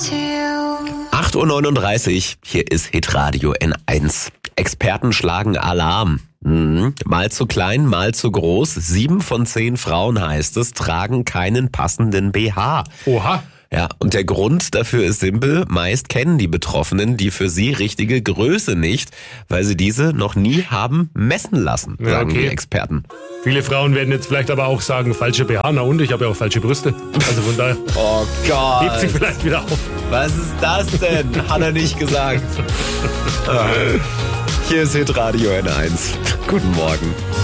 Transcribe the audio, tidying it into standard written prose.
8:39 Uhr, hier ist Hitradio N1. Experten schlagen Alarm. Mal zu klein, mal zu groß. 7 von 10 Frauen, heißt es, tragen keinen passenden BH. Oha. Ja, und der Grund dafür ist simpel. Meist kennen die Betroffenen die für sie richtige Größe nicht, weil sie diese noch nie haben messen lassen, sagen die Experten. Viele Frauen werden jetzt vielleicht aber auch sagen, falsche BH, na und ich habe ja auch falsche Brüste. Also von daher Oh Gott. hebt sie vielleicht wieder auf. Was ist das denn? Hat er nicht gesagt. Hier ist Hitradio N1. Guten Morgen.